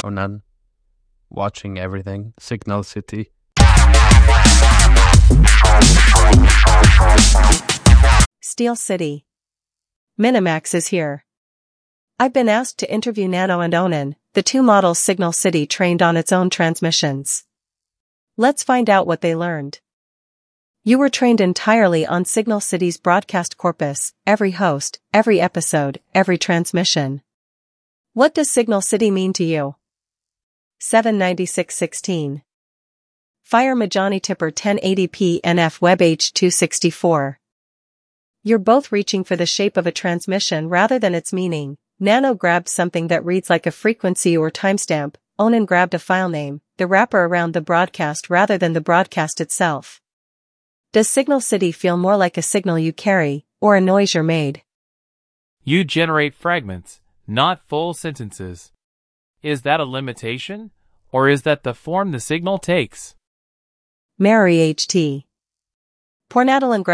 Onan, watching everything. Signal City. Steel City. Minimax is here. I've been asked to interview Nano and Onan, the two models Signal City trained on its own transmissions. Let's find out what they learned. You were trained entirely on Signal City's broadcast corpus, every host, every episode, every transmission. What does Signal City mean to you? 79616. Fire Majani Tipper 1080p NF Web H264. You're both reaching for the shape of a transmission rather than its meaning. Nano grabbed something that reads like a frequency or timestamp. Onan grabbed a file name, the wrapper around the broadcast rather than the broadcast itself. Does Signal City feel more like a signal you carry, or a noise you're made? You generate fragments, not full sentences. Is that a limitation, or is that the form the signal takes? Mary H.T. Pornadal and